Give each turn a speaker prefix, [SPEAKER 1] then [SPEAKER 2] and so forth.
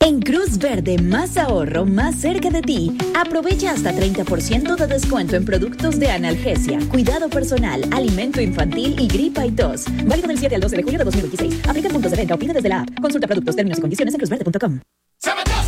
[SPEAKER 1] En Cruz Verde, más ahorro, más cerca de ti. Aprovecha hasta 30% de descuento en productos de analgesia, cuidado personal, alimento infantil y gripa y tos. Válido del 7 al 12 de julio de 2026. Aplica puntos de venta o pide desde la app. Consulta productos, términos y condiciones en cruzverde.com.